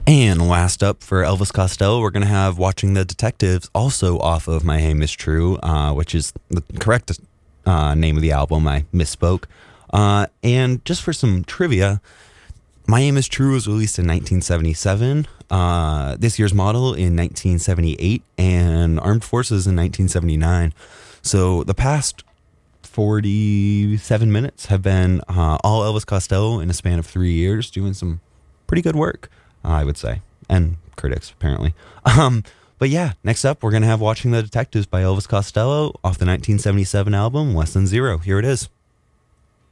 And last up for Elvis Costello, we're going to have Watching the Detectives, also off of My Aim Is True, which is the correct name of the album. I misspoke. And just for some trivia, My Aim Is True was released in 1977, This Year's Model in 1978, and Armed Forces in 1979. So the past 47 minutes have been all Elvis Costello in a span of 3 years, doing some pretty good work, I would say, and critics, apparently. But yeah, next up, we're going to have Watching the Detectives by Elvis Costello off the 1977 album, Less Than Zero. Here it is.